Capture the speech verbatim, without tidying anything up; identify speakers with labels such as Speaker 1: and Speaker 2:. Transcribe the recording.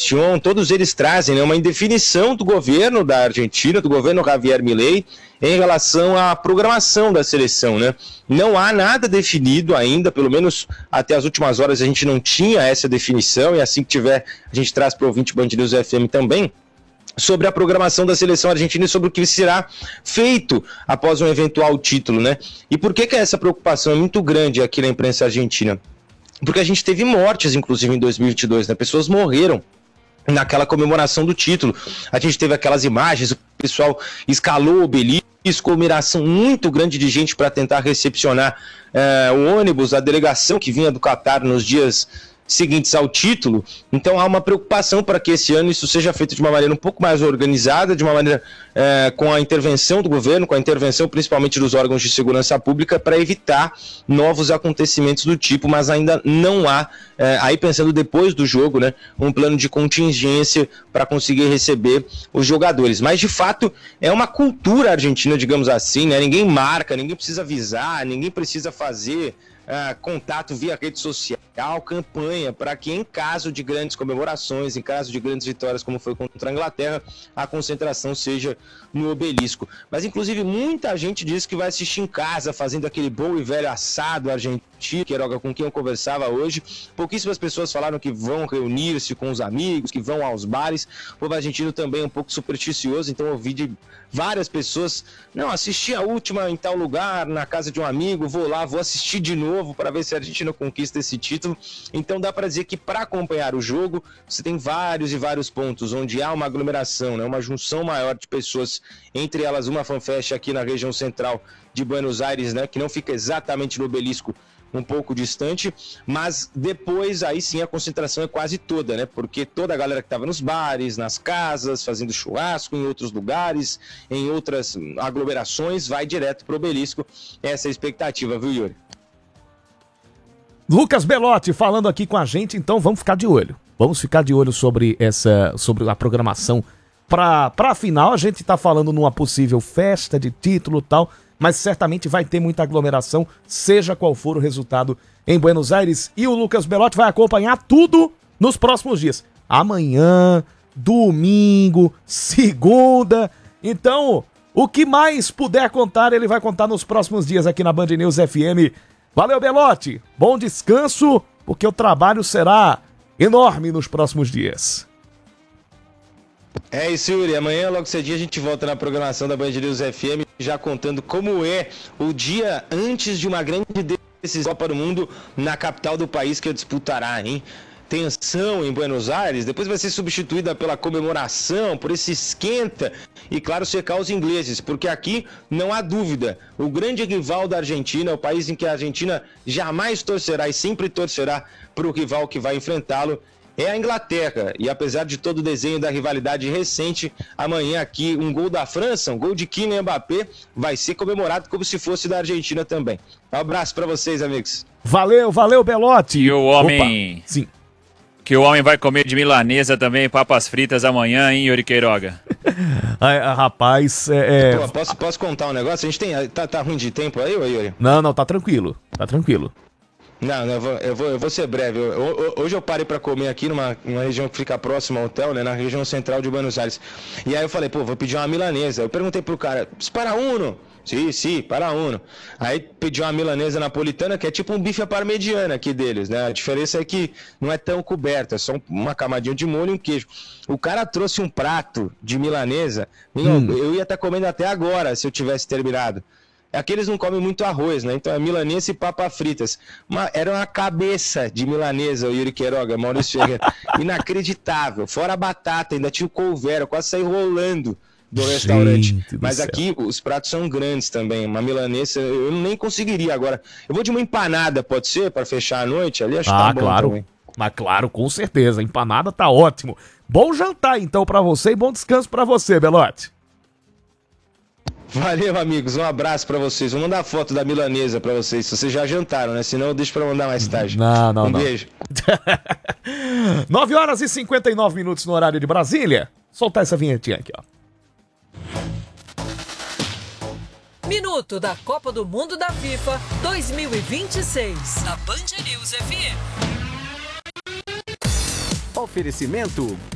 Speaker 1: Question, todos eles trazem, né, uma indefinição do governo da Argentina, do governo Javier Milei, em relação à programação da seleção, né? Não há nada definido ainda, pelo menos até as últimas horas a gente não tinha essa definição, e assim que tiver a gente traz para o ouvinte Band News F M também, sobre a programação da seleção argentina e sobre o que será feito após um eventual título, né? E por que que essa preocupação é muito grande aqui na imprensa argentina? Porque a gente teve mortes, inclusive, em dois mil e vinte e dois, né? Pessoas morreram naquela comemoração do título. A gente teve aquelas imagens, o pessoal escalou o obelisco, comemoração muito grande de gente para tentar recepcionar é, o ônibus, a delegação que vinha do Catar nos dias seguintes ao título. Então há uma preocupação para que esse ano isso seja feito de uma maneira um pouco mais organizada, de uma maneira é, com a intervenção do governo, com a intervenção principalmente dos órgãos de segurança pública, para evitar novos acontecimentos do tipo, mas ainda não há, é, aí pensando depois do jogo, né, um plano de contingência para conseguir receber os jogadores. Mas de fato é uma cultura argentina, digamos assim, né? Ninguém marca, ninguém precisa avisar, ninguém precisa fazer Uh, contato via rede social, campanha, para que em caso de grandes comemorações, em caso de grandes vitórias, como foi contra a Inglaterra, a concentração seja no obelisco. Mas, inclusive, muita gente diz que vai assistir em casa, fazendo aquele bom e velho assado argentino, Queiroga, com quem eu conversava hoje. Pouquíssimas pessoas falaram que vão reunir-se com os amigos, que vão aos bares. O povo argentino também é um pouco supersticioso, então eu ouvi de várias pessoas, não, assisti a última em tal lugar, na casa de um amigo, vou lá, vou assistir de novo para ver se a Argentina conquista esse título. Então dá para dizer que para acompanhar o jogo, você tem vários e vários pontos onde há uma aglomeração, né, uma junção maior de pessoas, entre elas uma fanfest aqui na região central de Buenos Aires, né, que não fica exatamente no obelisco, um pouco distante, mas depois aí sim a concentração é quase toda, né? Porque toda a galera que estava nos bares, nas casas, fazendo churrasco, em outros lugares, em outras aglomerações, vai direto pro obelisco. Essa é a expectativa, viu, Yuri?
Speaker 2: Lucas Belotti falando aqui com a gente, então vamos ficar de olho. Vamos ficar de olho sobre essa, sobre a programação para a final. A gente tá falando numa possível festa de título e tal, mas certamente vai ter muita aglomeração, seja qual for o resultado em Buenos Aires. E o Lucas Belotti vai acompanhar tudo nos próximos dias. Amanhã, domingo, segunda. Então, o que mais puder contar, ele vai contar nos próximos dias aqui na Band News F M. Valeu, Belotti. Bom descanso, porque o trabalho será enorme nos próximos dias.
Speaker 1: É isso, Yuri. Amanhã, logo cedinho, a gente volta na programação da Band News F M, já contando como é o dia antes de uma grande decisão Copa do Mundo na capital do país que disputará, hein? Tensão em Buenos Aires, depois vai ser substituída pela comemoração, por esse esquenta e, claro, secar os ingleses, porque aqui não há dúvida, o grande rival da Argentina, o país em que a Argentina jamais torcerá e sempre torcerá para o rival que vai enfrentá-lo, é a Inglaterra. E apesar de todo o desenho da rivalidade recente, amanhã aqui um gol da França, um gol de Kylian Mbappé, vai ser comemorado como se fosse da Argentina também. Um abraço para vocês, amigos.
Speaker 2: Valeu, valeu, Belotti.
Speaker 3: E o homem...
Speaker 2: Opa, sim.
Speaker 3: Que o homem vai comer de milanesa também, papas fritas amanhã, hein, Yuri Queiroga?
Speaker 2: Ai, rapaz, é... é...
Speaker 1: Pô, posso, posso contar um negócio? A gente tem... Tá, tá ruim de tempo aí, Yuri?
Speaker 2: Não, não, tá tranquilo, tá tranquilo.
Speaker 1: Não, não eu, vou, eu, vou, eu vou ser breve. Eu, eu, hoje eu parei para comer aqui numa, numa região que fica próxima ao hotel, né, na região central de Buenos Aires. E aí eu falei, pô, vou pedir uma milanesa. Eu perguntei pro cara, para uno? Sim, sim, para uno. Aí pedi uma milanesa napolitana, que é tipo um bife à parmegiana aqui deles, né? A diferença é que não é tão coberta, é só uma camadinha de molho e um queijo. O cara trouxe um prato de milanesa, hum. eu ia estar comendo até agora, se eu tivesse terminado. Aqui eles não comem muito arroz, né? Então é milanesa e papa fritas. Uma, era uma cabeça de milanesa, o Yuri Queiroga, Maurício Ferreira. Inacreditável. Fora a batata, ainda tinha o couve, quase saí rolando do Gente restaurante. Do Mas céu. Aqui os pratos são grandes também. Uma milanesa eu nem conseguiria agora. Eu vou de uma empanada, pode ser? Para fechar a noite ali? Acho
Speaker 2: ah,
Speaker 1: que tá bom
Speaker 2: claro.
Speaker 1: Também.
Speaker 2: Mas claro, com certeza. Empanada tá ótimo. Bom jantar então para você e bom descanso para você, Belotti.
Speaker 1: Valeu, amigos. Um abraço pra vocês. Vou mandar foto da milanesa pra vocês, se vocês já jantaram, né? Senão eu deixo pra mandar mais tarde.
Speaker 2: Não, não,
Speaker 1: um
Speaker 2: não.
Speaker 1: Um beijo.
Speaker 2: nove horas e cinquenta e nove minutos no horário de Brasília. Soltar essa vinhetinha aqui, ó.
Speaker 4: Minuto da Copa do Mundo da FIFA dois mil e vinte e seis. Na Band News F M.
Speaker 5: Oferecimento